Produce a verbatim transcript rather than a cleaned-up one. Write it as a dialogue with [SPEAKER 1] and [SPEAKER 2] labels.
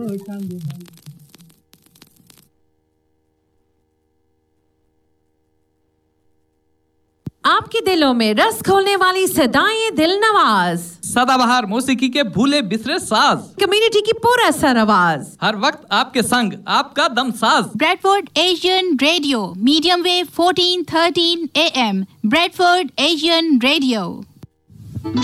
[SPEAKER 1] आपके दिलों में रस खोलने वाली सदाएं दिल नवाज,
[SPEAKER 2] सदाबहार मौसीकी के भूले बिसरे साज,
[SPEAKER 1] कम्युनिटी की पूरा सर आवाज,
[SPEAKER 2] हर वक्त आपके संग आपका दम साज।
[SPEAKER 3] Bradford Asian radio, medium wave fourteen thirteen A M, Bradford Asian radio.